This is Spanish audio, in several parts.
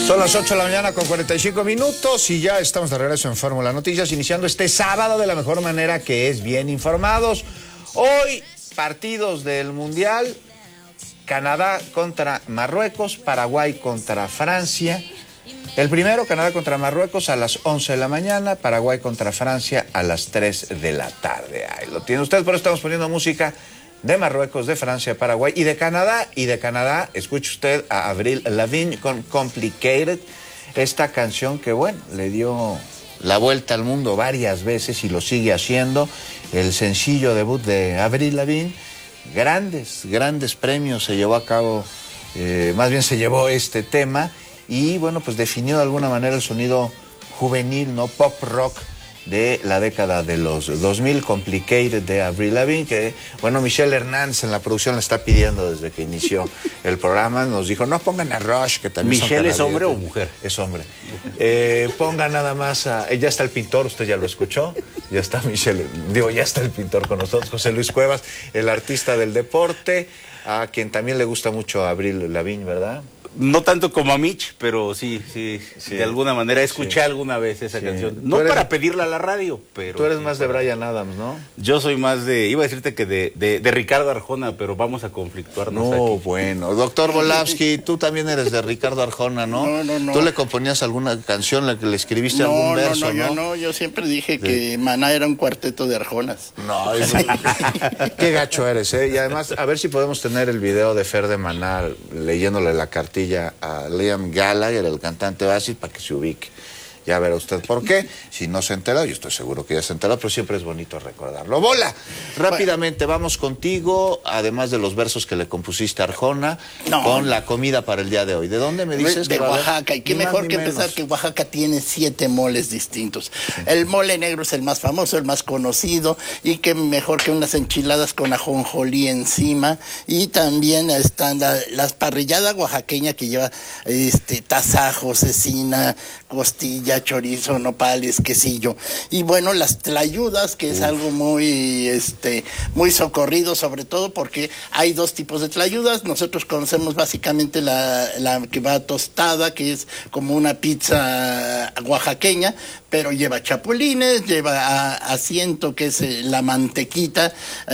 Son las 8 de la mañana con 45 minutos y ya estamos de regreso en Fórmula Noticias, iniciando este sábado de la mejor manera, que es bien informados. Hoy, partidos del Mundial: Canadá contra Marruecos, Paraguay contra Francia. El primero, Canadá contra Marruecos, a las 11 de la mañana, Paraguay contra Francia a las 3 de la tarde. Ahí lo tiene usted, por eso estamos poniendo música de Marruecos, de Francia, Paraguay y de Canadá. Y de Canadá, escuche usted a Avril Lavigne con Complicated, esta canción que, bueno, le dio la vuelta al mundo varias veces y lo sigue haciendo. El sencillo debut de Avril Lavigne, grandes premios se llevó a cabo, más bien se llevó este tema. Y bueno, pues definió de alguna manera el sonido juvenil, ¿no? Pop rock de la década de los 2000, Complicated de Avril Lavigne, que, bueno, Michelle Hernández en la producción le está pidiendo desde que inició el programa. Nos dijo, no pongan a Rush, que también ¿Michelle es hombre o mujer? Es hombre. Ponga nada más a... ya está el pintor, usted ya lo escuchó. Ya está Michelle, ya está el pintor con nosotros, José Luis Cuevas, el artista del deporte, a quien también le gusta mucho a Avril Lavigne, ¿verdad? No tanto como a Mitch, pero sí, de alguna manera escuché alguna vez esa canción. No para pedirla a la radio, pero... Tú eres más de Bryan Adams, ¿no? Yo soy más iba a decirte que de Ricardo Arjona, pero vamos a conflictuarnos aquí. Bueno. Doctor Volavsky, tú también eres de Ricardo Arjona, ¿no? No. ¿Tú le componías alguna canción, la que le escribiste algún verso, no? Yo siempre dije que Maná era un cuarteto de Arjonas. No, qué gacho eres, ¿eh? Y además, a ver si podemos tener el video de Fer de Maná leyéndole la cartilla a Liam Gallagher, el cantante Oasis, para que se ubique. Ya verá usted por qué. Si no se entera, yo estoy seguro que ya se entera, pero siempre es bonito recordarlo. Bola, rápidamente vamos contigo, además de los versos que le compusiste a Arjona, con la comida para el día de hoy. ¿De dónde me dices? De Oaxaca, y qué mejor que empezar que Oaxaca tiene 7 moles distintos. Sí. El mole negro es el más famoso, el más conocido, y qué mejor que unas enchiladas con ajonjolí encima. Y también están las parrilladas oaxaqueña, que lleva tasajo, cecina, costilla, chorizo, nopales, quesillo. Y bueno, las tlayudas, que es algo muy socorrido, sobre todo porque hay 2 tipos de tlayudas. Nosotros conocemos básicamente la que va tostada, que es como una pizza oaxaqueña, pero lleva chapulines, lleva asiento, que es la mantequita,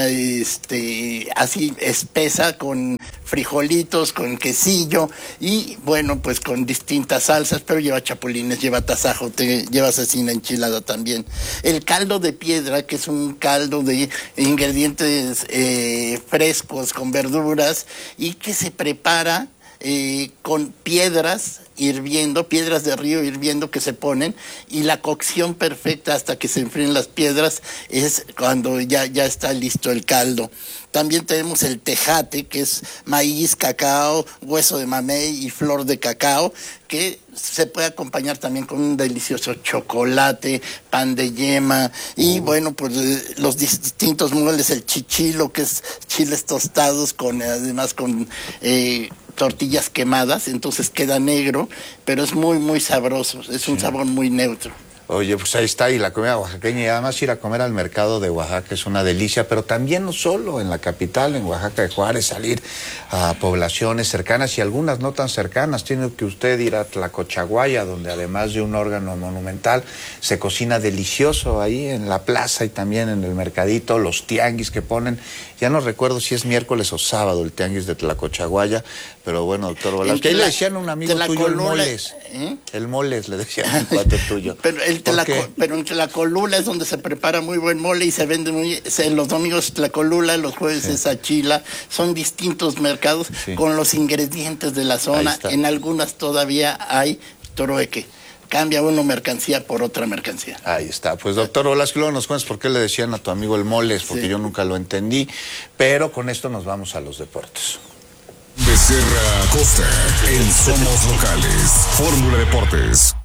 así espesa, con frijolitos, con quesillo, y bueno, pues con distintas salsas, pero lleva chapulines, lleva tasajo, lleva cecina enchilada también. El caldo de piedra, que es un caldo de ingredientes frescos, con verduras, y que se prepara con piedras hirviendo, piedras de río hirviendo que se ponen, y la cocción perfecta hasta que se enfríen las piedras es cuando ya está listo el caldo. También tenemos el tejate, que es maíz, cacao, hueso de mamey y flor de cacao, que se puede acompañar también con un delicioso chocolate, pan de yema, y bueno, pues los distintos moles, el chichilo, que es chiles tostados además con tortillas quemadas, entonces queda negro, pero es muy sabroso, es un sabor muy neutro. Oye, pues ahí está, y la comida oaxaqueña, y además ir a comer al mercado de Oaxaca es una delicia, pero también no solo en la capital, en Oaxaca de Juárez, salir a poblaciones cercanas y algunas no tan cercanas. Tiene que usted ir a Tlacochaguaya, donde además de un órgano monumental, se cocina delicioso ahí en la plaza y también en el mercadito, los tianguis que ponen. Ya no recuerdo si es miércoles o sábado el tianguis de Tlacochaguaya, pero bueno, doctor Velasco, ahí le decían a un amigo tuyo el moles. El moles, le decían a un cuate tuyo. Pero en Tlacolula es donde se prepara muy buen mole y se vende los domingos Tlacolula, los jueves es Achila. Son distintos mercados con los ingredientes de la zona. En algunas todavía hay trueque. Cambia uno mercancía por otra mercancía. Ahí está. Pues, doctor Velasco, luego nos cuentas por qué le decían a tu amigo el moles, porque yo nunca lo entendí. Pero con esto nos vamos a los deportes. Becerra Costa en Somos Locales. Fórmula Deportes.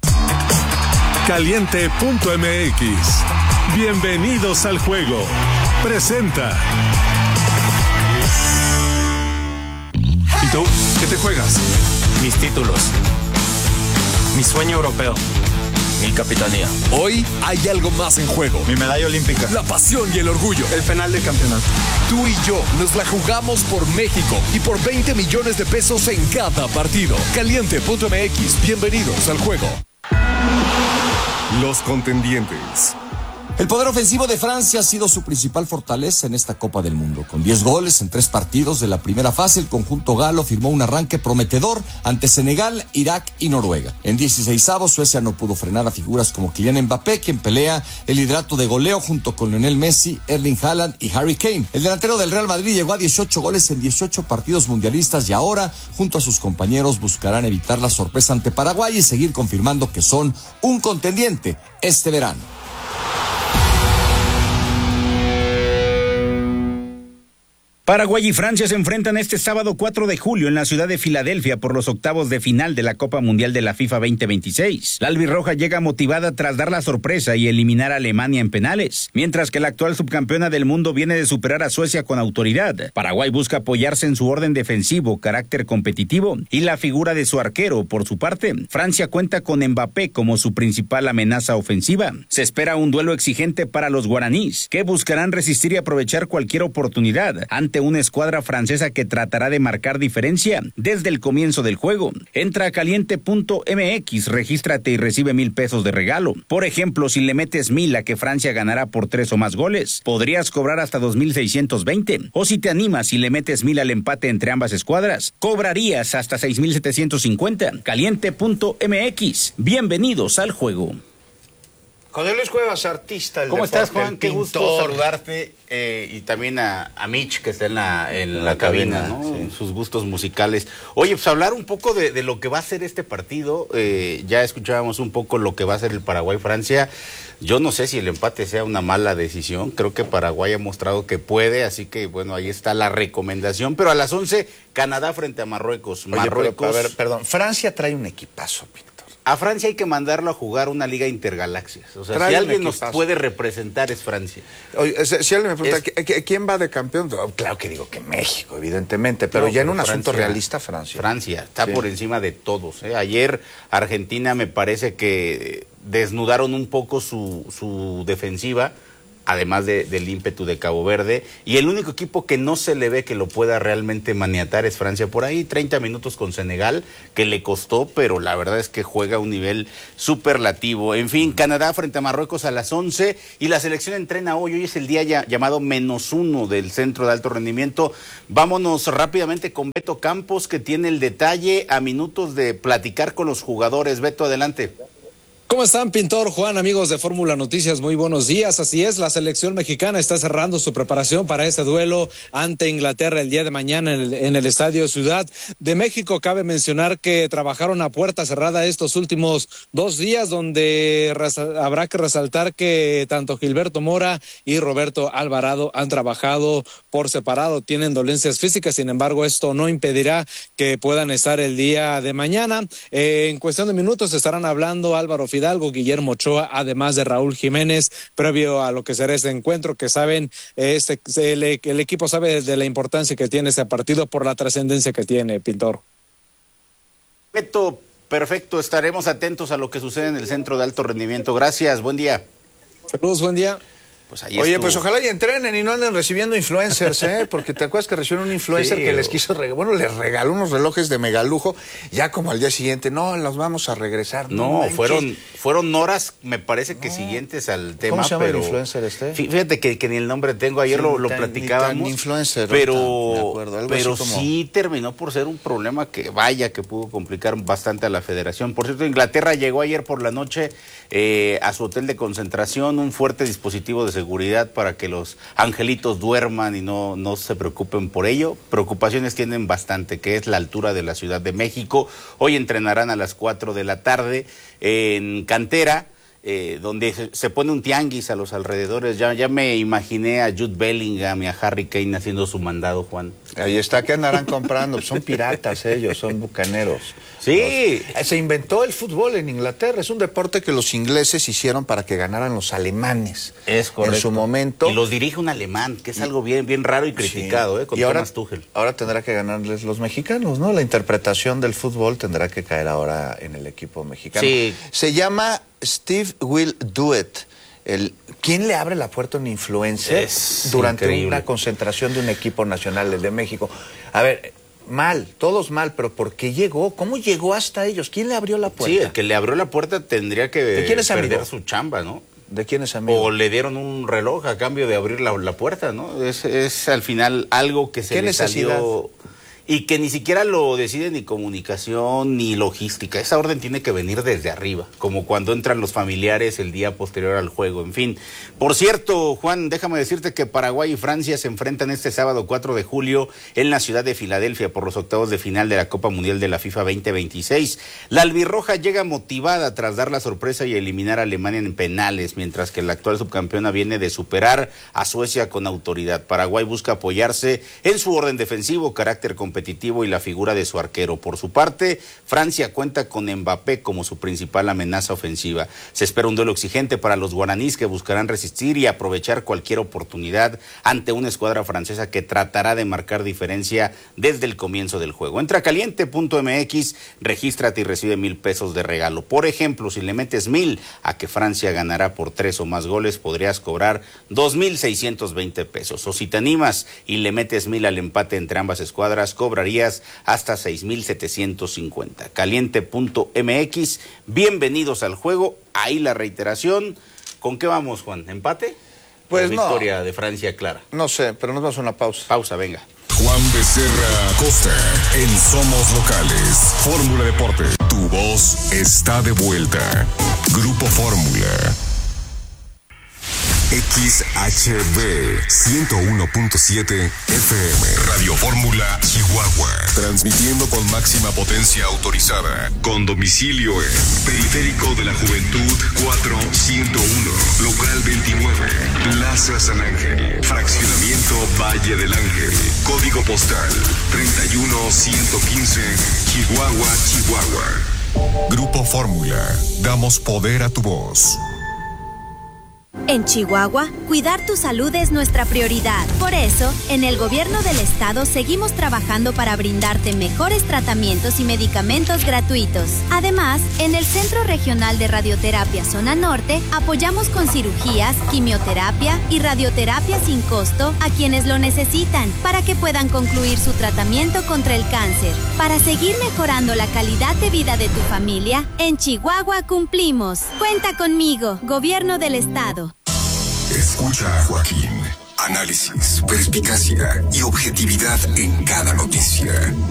Caliente.mx. Bienvenidos al juego. Presenta. ¿Y tú? ¿Qué te juegas? Mis títulos. Mi sueño europeo. Mi capitanía. Hoy hay algo más en juego. Mi medalla olímpica. La pasión y el orgullo. El penal del campeonato. Tú y yo nos la jugamos por México y por 20 millones de pesos en cada partido. Caliente.mx. Bienvenidos al juego. Los contendientes. El poder ofensivo de Francia ha sido su principal fortaleza en esta Copa del Mundo. Con 10 goles en 3 partidos de la primera fase, el conjunto galo firmó un arranque prometedor ante Senegal, Irak y Noruega. En 16avos, Suecia no pudo frenar a figuras como Kylian Mbappé, quien pelea el liderato de goleo junto con Lionel Messi, Erling Haaland y Harry Kane. El delantero del Real Madrid llegó a 18 goles en 18 partidos mundialistas y ahora, junto a sus compañeros, buscarán evitar la sorpresa ante Paraguay y seguir confirmando que son un contendiente este verano. Paraguay y Francia se enfrentan este sábado 4 de julio en la ciudad de Filadelfia por los octavos de final de la Copa Mundial de la FIFA 2026. La albirroja llega motivada tras dar la sorpresa y eliminar a Alemania en penales, mientras que la actual subcampeona del mundo viene de superar a Suecia con autoridad. Paraguay busca apoyarse en su orden defensivo, carácter competitivo y la figura de su arquero. Por su parte, Francia cuenta con Mbappé como su principal amenaza ofensiva. Se espera un duelo exigente para los guaraníes, que buscarán resistir y aprovechar cualquier oportunidad ante una escuadra francesa que tratará de marcar diferencia desde el comienzo del juego. Entra a caliente.mx, regístrate y recibe 1,000 pesos de regalo. Por ejemplo, si le metes 1,000 a que Francia ganará por 3 o más goles, podrías cobrar hasta 2,620. O si te animas y le metes 1,000 al empate entre ambas escuadras, cobrarías hasta 6,750. Caliente.mx. Bienvenidos al juego. José Luis Cuevas, artista. ¿Cómo estás, Juan? Qué pintor. gusto saludarte. Y también a Mitch, que está en la cabina, ¿no? Sí. En sus gustos musicales. Oye, pues hablar un poco de lo que va a ser este partido. Ya escuchábamos un poco lo que va a ser el Paraguay-Francia. Yo no sé si el empate sea una mala decisión. Creo que Paraguay ha mostrado que puede, así que, bueno, ahí está la recomendación. Pero a las 11, Canadá frente a Marruecos. Oye, Marruecos. a ver, perdón. Francia trae un equipazo, Pintor. A Francia hay que mandarlo a jugar una liga intergalaxias. O sea, Trae si alguien equipazo. nos puede representar es Francia. Oye, si alguien me pregunta, ¿quién va de campeón? Claro que digo que México, evidentemente, pero ya en un asunto realista, Francia. Francia está Sí. por encima de todos. Ayer Argentina me parece que desnudaron un poco su defensiva, además del ímpetu de Cabo Verde, y el único equipo que no se le ve que lo pueda realmente maniatar es Francia. Por ahí 30 minutos con Senegal, que le costó, pero la verdad es que juega a un nivel superlativo. En fin, Canadá frente a Marruecos a las 11, y la selección entrena hoy es el día llamado -1 del centro de alto rendimiento. Vámonos rápidamente con Beto Campos, que tiene el detalle a minutos de platicar con los jugadores. Beto, adelante. ¿Cómo están, Pintor, Juan, amigos de Fórmula Noticias? Muy buenos días. Así es, la selección mexicana está cerrando su preparación para este duelo ante Inglaterra el día de mañana en el Estadio Ciudad de México. Cabe mencionar que trabajaron a puerta cerrada estos últimos 2 días, donde habrá que resaltar que tanto Gilberto Mora y Roberto Alvarado han trabajado por separado, tienen dolencias físicas, sin embargo esto no impedirá que puedan estar el día de mañana. En cuestión de minutos estarán hablando Álvaro Fidalgo, Guillermo Ochoa, además de Raúl Jiménez, previo a lo que será este encuentro, que saben, el equipo sabe de la importancia que tiene este partido por la trascendencia que tiene, Pintor. Perfecto, estaremos atentos a lo que sucede en el centro de alto rendimiento. Gracias, buen día. Saludos, buen día. Pues ahí Oye, estuvo. pues ojalá y entrenen y no anden recibiendo influencers, ¿eh? Porque te acuerdas que recibieron un influencer que les quiso les regaló unos relojes de megalujo, ya como al día siguiente, no, los vamos a regresar. No, fueron horas, me parece que siguientes al tema. ¿Cómo se llama pero el influencer este? Fíjate que ni el nombre tengo, ayer lo platicábamos. Influencer, pero sí terminó por ser un problema que pudo complicar bastante a la federación. Por cierto, Inglaterra llegó ayer por la noche a su hotel de concentración, un fuerte dispositivo de seguridad para que los angelitos duerman y no se preocupen por ello. Preocupaciones tienen bastante, que es la altura de la Ciudad de México. Hoy entrenarán a las 4 de la tarde en Cantera, donde se pone un tianguis a los alrededores. Ya me imaginé a Jude Bellingham y a Harry Kane haciendo su mandado, Juan. Ahí está, ¿qué andarán comprando? Son piratas ellos, son bucaneros. Sí. Se inventó el fútbol en Inglaterra, es un deporte que los ingleses hicieron para que ganaran los alemanes. Es correcto. En su momento. Y los dirige un alemán, que es algo bien, bien raro y criticado, con y ahora, Thomas Tuchel. Ahora tendrá que ganarles los mexicanos, ¿no? La interpretación del fútbol tendrá que caer ahora en el equipo mexicano. Sí. Se llama Steve Will Do It. ¿Quién le abre la puerta a un influencer durante increíble. una concentración de un equipo nacional, el de México? A ver, mal, todos mal, pero ¿por qué llegó? ¿Cómo llegó hasta ellos? ¿Quién le abrió la puerta? Sí, el que le abrió la puerta tendría que ¿De quién es perder amigo? su chamba, ¿no? ¿De quién es amigo? O le dieron un reloj a cambio de abrir la puerta, ¿no? Es al final algo que se ¿Qué le necesidad? salió y que ni siquiera lo decide ni comunicación ni logística. Esa orden tiene que venir desde arriba, como cuando entran los familiares el día posterior al juego, en fin. Por cierto, Juan, déjame decirte que Paraguay y Francia se enfrentan este sábado 4 de julio en la ciudad de Filadelfia por los octavos de final de la Copa Mundial de la FIFA 2026. La albirroja llega motivada tras dar la sorpresa y eliminar a Alemania en penales, mientras que la actual subcampeona viene de superar a Suecia con autoridad. Paraguay busca apoyarse en su orden defensivo, carácter competitivo y la figura de su arquero. Por su parte, Francia cuenta con Mbappé como su principal amenaza ofensiva. Se espera un duelo exigente para los guaraníes, que buscarán resistir y aprovechar cualquier oportunidad ante una escuadra francesa que tratará de marcar diferencia desde el comienzo del juego. Entra a caliente.mx, regístrate y recibe $1,000 de regalo. Por ejemplo, si le metes 1,000 a que Francia ganará por 3 o más goles, podrías cobrar $2,620. O si te animas y le metes 1,000 al empate entre ambas escuadras, cobrarías hasta 6,750. Caliente.mx, bienvenidos al juego. Ahí la reiteración. ¿Con qué vamos, Juan? ¿Empate? Pues no. Victoria de Francia clara. No sé, pero nos vamos a una pausa. Pausa, venga. Juan Becerra Costa en Somos Locales. Fórmula Deporte. Tu voz está de vuelta. Grupo Fórmula. XHB 101.7 FM. Radio Fórmula Chihuahua. Transmitiendo con máxima potencia autorizada. Con domicilio en Periférico de la Juventud 4101. Local 29. Plaza San Ángel. Fraccionamiento Valle del Ángel. Código postal 31115. Chihuahua, Chihuahua. Grupo Fórmula. Damos poder a tu voz. En Chihuahua, cuidar tu salud es nuestra prioridad. Por eso, en el gobierno del estado seguimos trabajando para brindarte mejores tratamientos y medicamentos gratuitos. Además, en el Centro Regional de Radioterapia Zona Norte, apoyamos con cirugías, quimioterapia y radioterapia sin costo a quienes lo necesitan para que puedan concluir su tratamiento contra el cáncer. Para seguir mejorando la calidad de vida de tu familia, en Chihuahua cumplimos. Cuenta conmigo, Gobierno del Estado. Escucha a Joaquín. Análisis, perspicacia y objetividad en cada noticia.